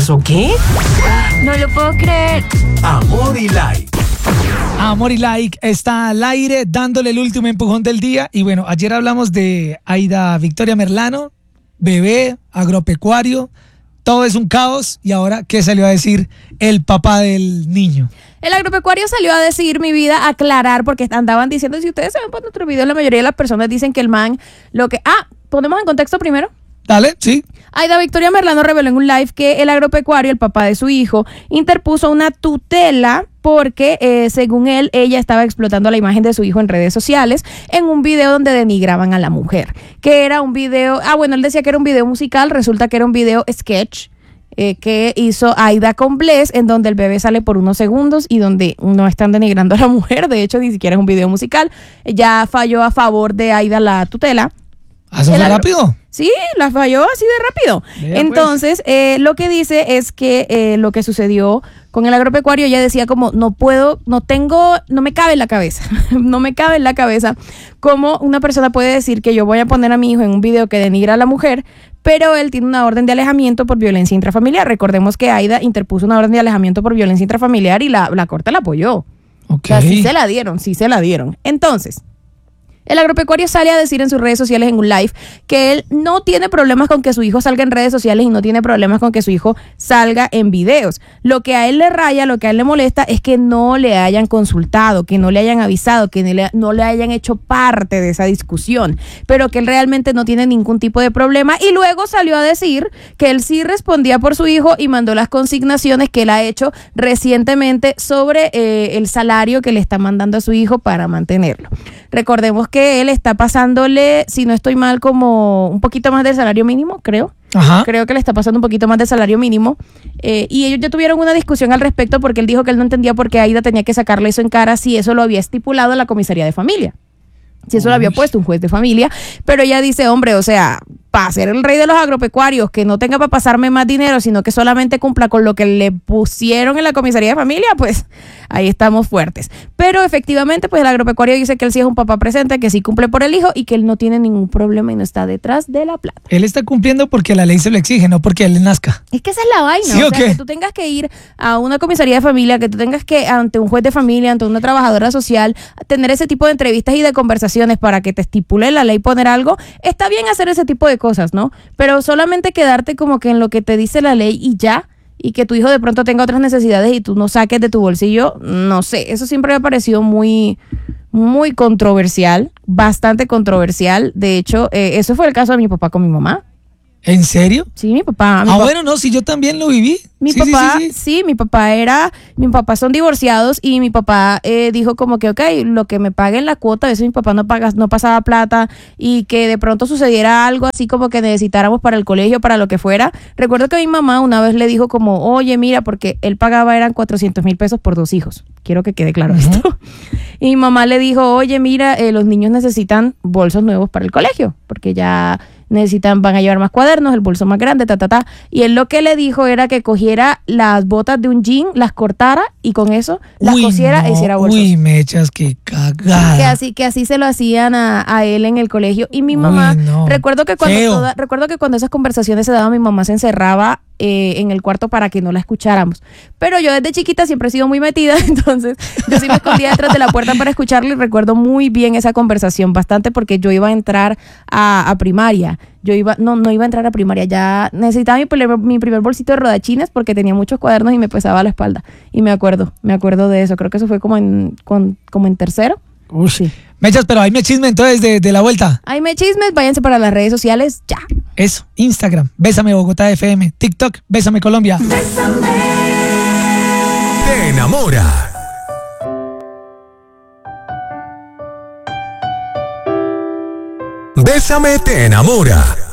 ¿Pasó qué? No lo puedo creer. Amor y Like. Amor y Like está al aire dándole el último empujón del día. Y bueno, ayer hablamos de Aida Victoria Merlano, bebé, agropecuario. Todo es un caos. Y ahora, ¿qué salió a decir el papá del niño? El agropecuario salió a decir, mi vida, aclarar, porque andaban diciendo, si ustedes se ven por nuestro video, la mayoría de las personas dicen que el man, ¿ponemos en contexto primero? Dale, sí. Aida Victoria Merlano reveló en un live que el agropecuario, el papá de su hijo, interpuso una tutela porque, según él, ella estaba explotando la imagen de su hijo en redes sociales en un video donde denigraban a la mujer. Que era un video, él decía que era un video musical, resulta que era un video sketch que hizo Aida con Bless, en donde el bebé sale por unos segundos y donde no están denigrando a la mujer. De hecho, ni siquiera es un video musical. Ya falló a favor de Aida la tutela. ¿Eso fue rápido? Sí, la falló así de rápido. Vea, entonces, lo que dice es que lo que sucedió con el agropecuario, ella decía como, no me cabe en la cabeza, no me cabe en la cabeza cómo una persona puede decir que yo voy a poner a mi hijo en un video que denigra a la mujer, pero él tiene una orden de alejamiento por violencia intrafamiliar. Recordemos que Aida interpuso una orden de alejamiento por violencia intrafamiliar y la corte la apoyó. Okay. O sea, sí se la dieron. Entonces, el agropecuario sale a decir en sus redes sociales en un live que él no tiene problemas con que su hijo salga en redes sociales y no tiene problemas con que su hijo salga en videos. Lo que a él le raya, lo que a él le molesta es que no le hayan consultado, que no le hayan avisado, que no le hayan hecho parte de esa discusión, pero que él realmente no tiene ningún tipo de problema. Y luego salió a decir que él sí respondía por su hijo y mandó las consignaciones que él ha hecho recientemente sobre el salario que le está mandando a su hijo para mantenerlo. Recordemos que él está pasándole, si no estoy mal, como un poquito más del salario mínimo, creo. Ajá. Creo que le está pasando un poquito más del salario mínimo. Y ellos ya tuvieron una discusión al respecto porque él dijo que él no entendía por qué Aida tenía que sacarle eso en cara si eso lo había estipulado la comisaría de familia. Si eso lo había puesto un juez de familia. Pero ella dice, hombre, o sea, para ser el rey de los agropecuarios, que no tenga para pasarme más dinero, sino que solamente cumpla con lo que le pusieron en la comisaría de familia, pues ahí estamos fuertes. Pero efectivamente, pues el agropecuario dice que él sí es un papá presente, que sí cumple por el hijo y que él no tiene ningún problema y no está detrás de la plata. Él está cumpliendo porque la ley se lo exige, no porque él le nazca. Es que esa es la vaina, ¿Sí, o o sea, qué? que tú tengas que ir a una comisaría de familia, que tú tengas que ante un juez de familia, ante una trabajadora social, tener ese tipo de entrevistas y de conversaciones para que te estipule la ley poner algo. Está bien hacer ese tipo de cosas, ¿no? Pero solamente quedarte como que en lo que te dice la ley y ya, y que tu hijo de pronto tenga otras necesidades y tú no saques de tu bolsillo, no sé, eso siempre me ha parecido muy, muy controversial, bastante controversial. De hecho, eso fue el caso de mi papá con mi mamá. ¿En serio? Sí, mi papá. Bueno, no, sí, yo también lo viví. Mi papá mi papá son divorciados y mi papá dijo como que, ok, lo que me paguen la cuota, a veces mi papá no pasaba plata y que de pronto sucediera algo así como que necesitáramos para el colegio, para lo que fuera. Recuerdo que mi mamá una vez le dijo como, oye, mira, porque él pagaba eran 400,000 pesos por 2 hijos. Quiero que quede claro esto. Y mi mamá le dijo, oye, mira, los niños necesitan bolsos nuevos para el colegio, porque ya van a llevar más cuadernos, el bolso más grande, y él lo que le dijo era que cogiera las botas de un jean, las cortara y con eso las cosiera e hiciera bolsos. Uy, mechas, qué cagada. Que así se lo hacían a él en el colegio. Y mi mamá, recuerdo que cuando esas conversaciones se daban, mi mamá se encerraba en el cuarto para que no la escucháramos. Pero yo desde chiquita siempre he sido muy metida, entonces yo sí me escondía detrás de la puerta para escucharla y recuerdo muy bien esa conversación, bastante, porque yo iba a entrar a primaria. No iba a entrar a primaria, ya necesitaba mi primer bolsito de rodachines porque tenía muchos cuadernos y me pesaba la espalda. Y me acuerdo de eso, creo que eso fue como en tercero. Uy, sí. Mechas, pero ahí me chisme entonces de la vuelta. Ahí me chismes, váyanse para las redes sociales, ya. Eso, Instagram, Bésame Bogotá FM, TikTok, Bésame Colombia. Bésame. Te enamora. Bésame te enamora.